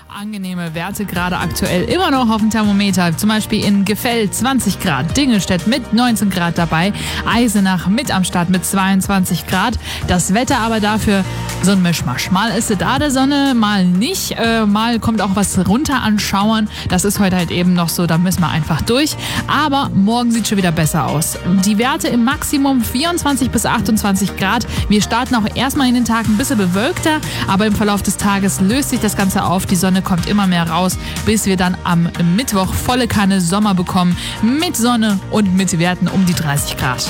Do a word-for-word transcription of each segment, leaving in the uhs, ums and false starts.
Angenehme Werte gerade aktuell immer noch auf dem Thermometer. Zum Beispiel in Gefell zwanzig Grad, Dingelstedt mit neunzehn Grad dabei, Eisenach mit am Start mit zweiundzwanzig Grad. Das Wetter aber dafür so ein Mischmasch. Mal ist es da der Sonne, mal nicht. Äh, mal kommt auch was runter an Schauern. Das ist heute halt eben noch so, da müssen wir einfach durch. Aber morgen sieht schon wieder besser aus. Die Werte im Maximum vierundzwanzig bis achtundzwanzig Grad. Wir starten auch erstmal in den Tag ein bisschen bewölkter, aber im Verlauf des Tages löst sich das Ganze auf. Die Sonne kommt immer mehr raus, bis wir dann am Mittwoch volle Kanne Sommer bekommen mit Sonne und mit Werten um die dreißig Grad.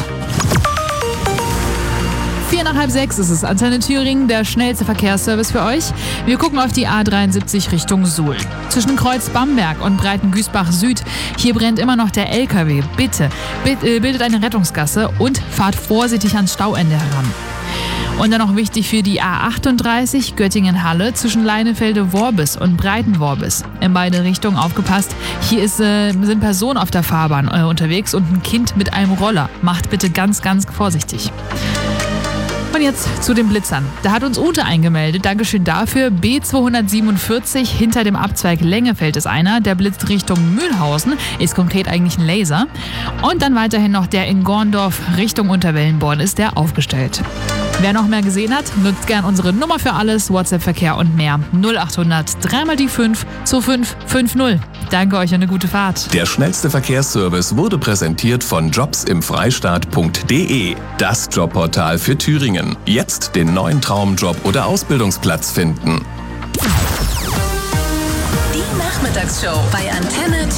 Vier nach halb sechs ist es. Antenne Thüringen, der schnellste Verkehrsservice für euch. Wir gucken auf die A dreiundsiebzig Richtung Suhl. Zwischen Kreuz Bamberg und Breitengüßbach Süd, hier brennt immer noch der L K W. Bitte, bitte bildet eine Rettungsgasse und fahrt vorsichtig ans Stauende heran. Und dann noch wichtig für die A achtunddreißig Göttingen-Halle zwischen Leinefelde-Worbis und Breiten-Worbis. In beide Richtungen aufgepasst. Hier ist, äh, sind Personen auf der Fahrbahn äh, unterwegs und ein Kind mit einem Roller. Macht bitte ganz, ganz vorsichtig. Und jetzt zu den Blitzern. Da hat uns Ute eingemeldet. Dankeschön dafür. B zweihundertsiebenundvierzig, hinter dem Abzweig Lengefeld ist einer. Der blitzt Richtung Mühlhausen. Ist konkret eigentlich ein Laser. Und dann weiterhin noch der in Gorndorf Richtung Unterwellenborn ist der aufgestellt. Wer noch mehr gesehen hat, nutzt gern unsere Nummer für alles, WhatsApp-Verkehr und mehr. null achthundert drei mal die fünf zu fünf fünf null. Danke euch und eine gute Fahrt. Der schnellste Verkehrsservice wurde präsentiert von jobs im freistaat punkt de, das Jobportal für Thüringen. Jetzt den neuen Traumjob oder Ausbildungsplatz finden. Die Nachmittagsshow bei Antenne